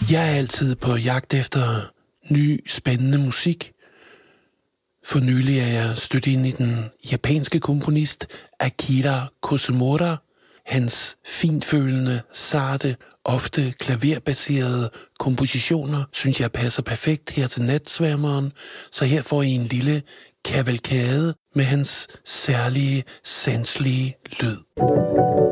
Jeg er altid på jagt efter ny, spændende musik. For nylig er jeg stødt ind i den japanske komponist Akira Kusumura. Hans finfølende, sarte, ofte klaverbaserede kompositioner, synes jeg passer perfekt her til Natsværmeren, så her får I en lille kavalkade med hans særlige, sanselige lyd.